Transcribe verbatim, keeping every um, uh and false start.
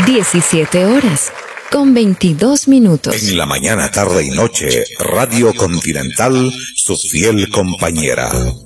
diecisiete horas con veintidós minutos. En la mañana, tarde y noche, Radio Continental, su fiel compañera.